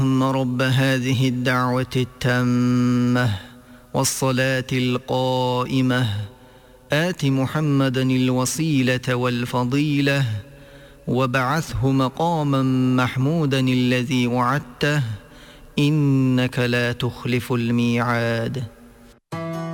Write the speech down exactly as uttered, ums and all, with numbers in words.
اللهم رب هذه الدعوة التامة والصلاة القائمة آت محمدا الوسيلة والفضيلة وابعثه مقاما محمودا الذي وعدته إنك لا تخلف الميعاد.